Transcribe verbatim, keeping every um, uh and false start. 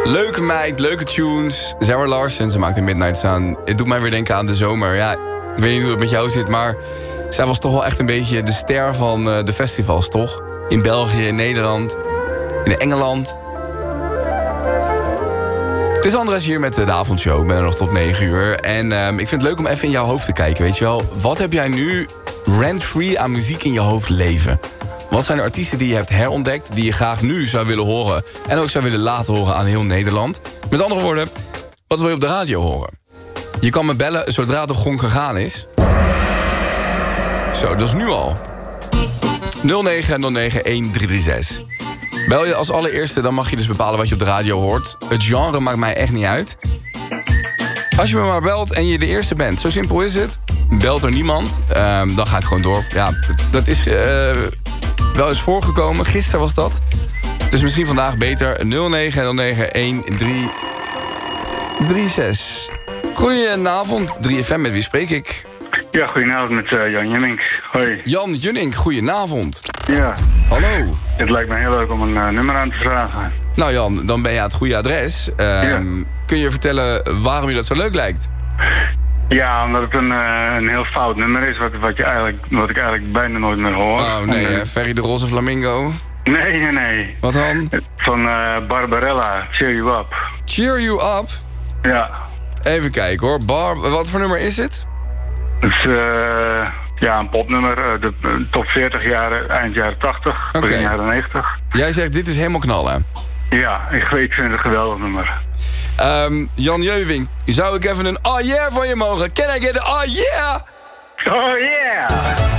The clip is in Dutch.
Leuke meid, leuke tunes. Zara Larsson, ze maakt in Midnight Sun. Het doet mij weer denken aan de zomer. Ja, ik weet niet hoe het met jou zit, maar zij was toch wel echt een beetje de ster van uh, de festivals, toch? In België, in Nederland, in Engeland. Het is Andres hier met de, de avondshow. Ik ben er nog tot negen uur. En uh, ik vind het leuk om even in jouw hoofd te kijken, weet je wel. Wat heb jij nu rent-free aan muziek in je hoofd leven? Wat zijn de artiesten die je hebt herontdekt, die je graag nu zou willen horen en ook zou willen laten horen aan heel Nederland? Met andere woorden, wat wil je op de radio horen? Je kan me bellen zodra de gong gegaan is. Zo, dat is nu al. nul negen nul negen een drie drie zes. Bel je als allereerste, dan mag je dus bepalen wat je op de radio hoort. Het genre maakt mij echt niet uit. Als je me maar belt en je de eerste bent, zo simpel is het. Belt er niemand, um, dan ga ik gewoon door. Ja, dat is uh, wel eens voorgekomen. Gisteren was dat. Dus misschien vandaag beter. nul negen nul negen een drie drie zes. Goedenavond, drie F M, met wie spreek ik? Ja, goedenavond met uh, Jan Junnink. Hoi. Jan Junnink, goedenavond. Ja. Hallo. Het lijkt me heel leuk om een uh, nummer aan te vragen. Nou Jan, dan ben je aan het goede adres. Um, ja. Kun je vertellen waarom je dat zo leuk lijkt? Ja, omdat het een, uh, een heel fout nummer is, wat, wat, je eigenlijk, wat ik eigenlijk bijna nooit meer hoor. Oh nee, uh, Ferry de Roze Flamingo? Nee, nee, nee. Wat dan? Van uh, Barbarella, Cheer You Up. Cheer You Up? Ja. Even kijken hoor, Bar wat voor nummer is het? Het is uh, ja, een popnummer, uh, de uh, top veertig jaren, eind jaren tachtig, okay. begin jaren negentig. Jij zegt dit is helemaal knallen. Ja, ik, ik vind het een geweldig nummer. Um, Jan Jeuving, zou ik even een oh yeah van je mogen? Can I get an oh yeah? Oh yeah!